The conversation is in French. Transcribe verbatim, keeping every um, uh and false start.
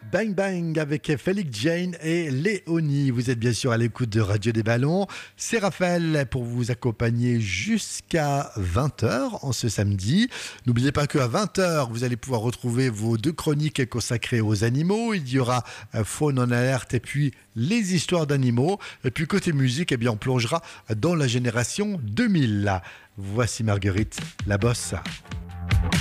Bang Bang avec Félix Jane et Léonie. Vous êtes bien sûr à l'écoute de Radio des Ballons. C'est Raphaël pour vous accompagner jusqu'à vingt heures en ce samedi. N'oubliez pas qu'à vingt heures, vous allez pouvoir retrouver vos deux chroniques consacrées aux animaux. Il y aura Faune en alerte et puis les histoires d'animaux. Et puis côté musique, eh bien, on plongera dans la génération deux mille. Voici Marguerite, la bosse.